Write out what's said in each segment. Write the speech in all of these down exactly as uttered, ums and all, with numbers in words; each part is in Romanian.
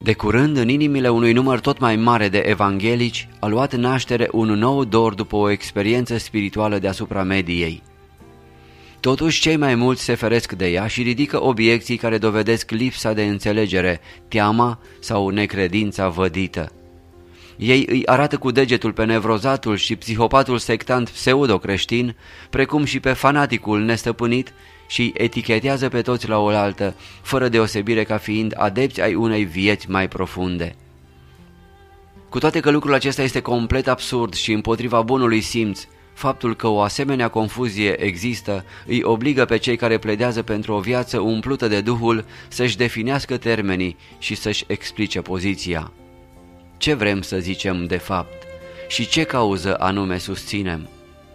De curând, în inimile unui număr tot mai mare de evanghelici, a luat naștere un nou dor după o experiență spirituală deasupra mediei. Totuși, cei mai mulți se feresc de ea și ridică obiecții care dovedesc lipsa de înțelegere, teama sau necredința vădită. Ei îi arată cu degetul pe nevrozatul și psihopatul sectant pseudo-creștin, precum și pe fanaticul nestăpânit, și îi etichetează pe toți la oaltă, fără deosebire ca fiind adepți ai unei vieți mai profunde. Cu toate că lucrul acesta este complet absurd și împotriva bunului simț, faptul că o asemenea confuzie există îi obligă pe cei care pledează pentru o viață umplută de Duhul să-și definească termenii și să-și explice poziția. Ce vrem să zicem de fapt și ce cauză anume susținem?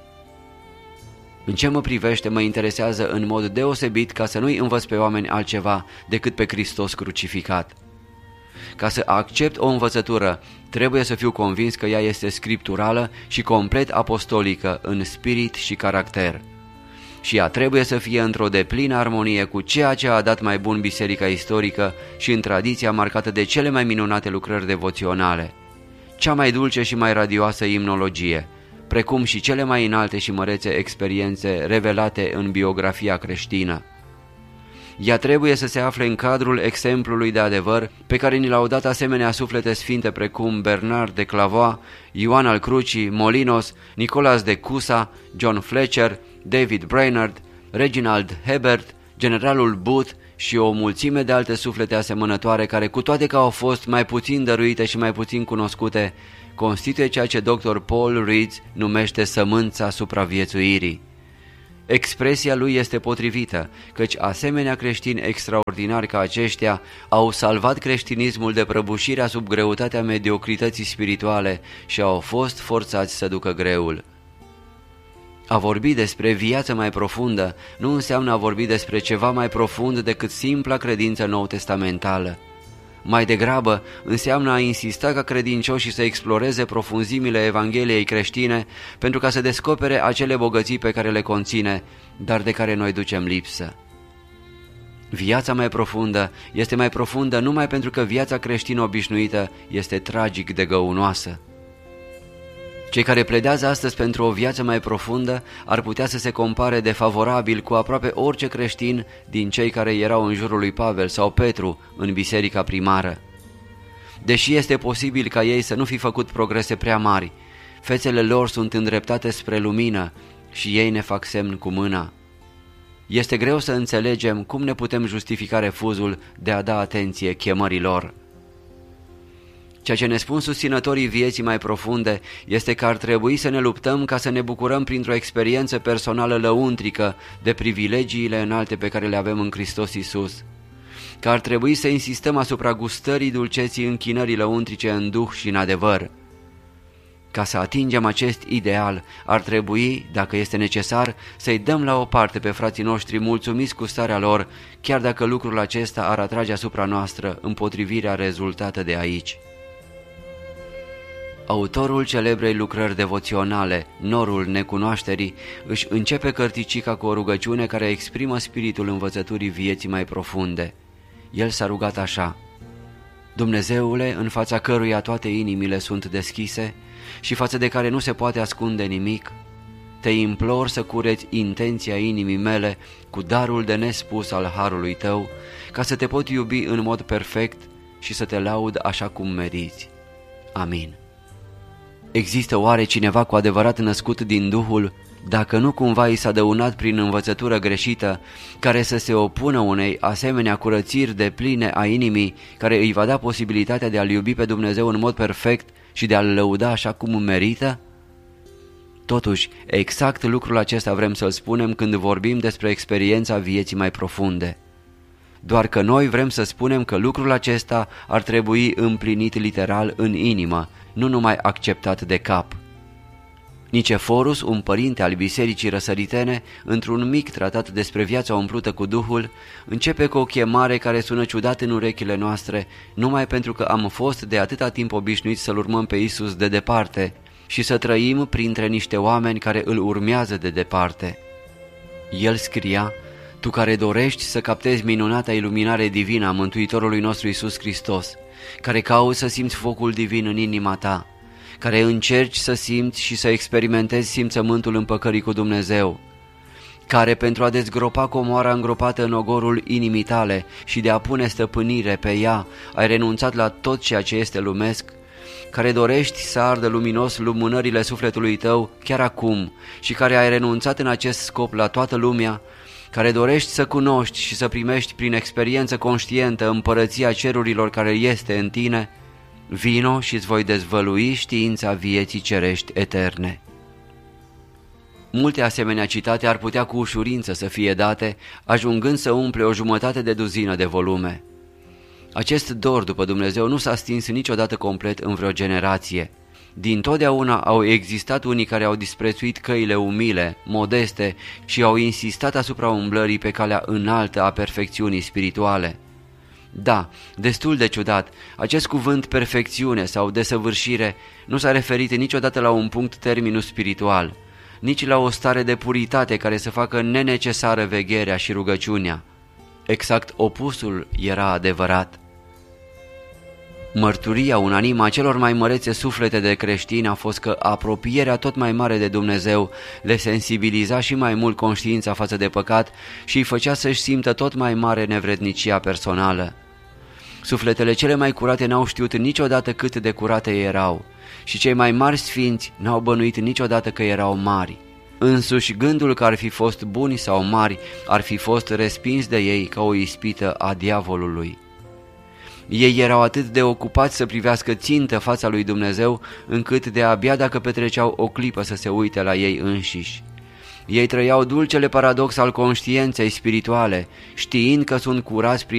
În ce mă privește, mă interesează în mod deosebit ca să nu-i învăț pe oameni altceva decât pe Hristos crucificat. Ca să accept o învățătură, trebuie să fiu convins că ea este scripturală și complet apostolică în spirit și caracter. Și ea trebuie să fie într-o deplină armonie cu ceea ce a dat mai bun biserica istorică și în tradiția marcată de cele mai minunate lucrări devoționale, cea mai dulce și mai radioasă imnologie, precum și cele mai înalte și mărețe experiențe revelate în biografia creștină. Ea trebuie să se afle în cadrul exemplului de adevăr pe care ni l-au dat asemenea suflete sfinte precum Bernard de Clavois, Ioan al Crucii, Molinos, Nicolas de Cusa, John Fletcher, David Brainerd, Reginald Hebert, generalul Booth și o mulțime de alte suflete asemănătoare care, cu toate că au fost mai puțin dăruite și mai puțin cunoscute, constituie ceea ce doctor Paul Reeds numește sămânța supraviețuirii. Expresia lui este potrivită, căci asemenea creștini extraordinari ca aceștia au salvat creștinismul de prăbușirea sub greutatea mediocrității spirituale și au fost forțați să ducă greul. A vorbi despre viață mai profundă nu înseamnă a vorbi despre ceva mai profund decât simpla credință nou-testamentală. Mai degrabă înseamnă a insista ca credincioșii să exploreze profunzimile Evangheliei creștine pentru ca să descopere acele bogății pe care le conține, dar de care noi ducem lipsă. Viața mai profundă este mai profundă numai pentru că viața creștină obișnuită este tragic de găunoasă. Cei care pledează astăzi pentru o viață mai profundă ar putea să se compare defavorabil cu aproape orice creștin din cei care erau în jurul lui Pavel sau Petru în biserica primară. Deși este posibil ca ei să nu fi făcut progrese prea mari, fețele lor sunt îndreptate spre lumină și ei ne fac semn cu mâna. Este greu să înțelegem cum ne putem justifica refuzul de a da atenție chemării lor. Ceea ce ne spun susținătorii vieții mai profunde este că ar trebui să ne luptăm ca să ne bucurăm printr-o experiență personală lăuntrică de privilegiile înalte pe care le avem în Hristos Iisus, că ar trebui să insistăm asupra gustării dulceții închinării lăuntrice în duh și în adevăr. Ca să atingem acest ideal, ar trebui, dacă este necesar, să-i dăm la o parte pe frații noștri mulțumiți cu starea lor, chiar dacă lucrul acesta ar atrage asupra noastră împotrivirea rezultată de aici. Autorul celebrei lucrări devoționale, Norul necunoașterii, își începe cărticica cu o rugăciune care exprimă spiritul învățăturii vieții mai profunde. El s-a rugat așa: Dumnezeule, în fața căruia toate inimile sunt deschise și față de care nu se poate ascunde nimic, te implor să cureți intenția inimii mele cu darul de nespus al harului tău, ca să te pot iubi în mod perfect și să te laud așa cum meriți. Amin. Există oare cineva cu adevărat născut din Duhul, dacă nu cumva i s-a dăunat prin învățătură greșită, care să se opună unei asemenea curățiri de pline a inimii, care îi va da posibilitatea de a-L iubi pe Dumnezeu în mod perfect și de a-L lăuda așa cum merită? Totuși, exact lucrul acesta vrem să-l spunem când vorbim despre experiența vieții mai profunde. Doar că noi vrem să spunem că lucrul acesta ar trebui împlinit literal în inimă, nu numai acceptat de cap. Niceforus, un părinte al bisericii răsăritene, într-un mic tratat despre viața umplută cu Duhul, începe cu o chemare care sună ciudat în urechile noastre, numai pentru că am fost de atâta timp obișnuiți să-L urmăm pe Iisus de departe și să trăim printre niște oameni care îl urmează de departe. El scria: Tu care dorești să captezi minunata iluminare divină a Mântuitorului nostru Iisus Hristos, care cauți să simți focul divin în inima ta, care încerci să simți și să experimentezi simțământul împăcării cu Dumnezeu, care pentru a dezgropa comoara îngropată în ogorul inimii tale și de a pune stăpânire pe ea, ai renunțat la tot ceea ce este lumesc, care dorești să ardă luminos lumânările sufletului tău chiar acum și care ai renunțat în acest scop la toată lumea, care dorești să cunoști și să primești prin experiență conștientă împărăția cerurilor care este în tine, vino și îți voi dezvălui știința vieții cerești eterne. Multe asemenea citate ar putea cu ușurință să fie date, ajungând să umple o jumătate de duzină de volume. Acest dor după Dumnezeu nu s-a stins niciodată complet în vreo generație. Dintotdeauna au existat unii care au disprețuit căile umile, modeste și au insistat asupra umblării pe calea înaltă a perfecțiunii spirituale. Da, destul de ciudat, acest cuvânt perfecțiune sau desăvârșire nu s-a referit niciodată la un punct terminus spiritual, nici la o stare de puritate care să facă nenecesară vegherea și rugăciunea. Exact opusul era adevărat. Mărturia unanimă a celor mai mărețe suflete de creștini a fost că apropierea tot mai mare de Dumnezeu le sensibiliza și mai mult conștiința față de păcat și îi făcea să-și simtă tot mai mare nevrednicia personală. Sufletele cele mai curate n-au știut niciodată cât de curate erau și cei mai mari sfinți n-au bănuit niciodată că erau mari. Însuși gândul că ar fi fost buni sau mari ar fi fost respins de ei ca o ispită a diavolului. Ei erau atât de ocupați să privească țintă fața lui Dumnezeu, încât de abia dacă petreceau o clipă să se uite la ei înșiși. Ei trăiau dulcele paradox al conștiinței spirituale, știind că sunt curați prin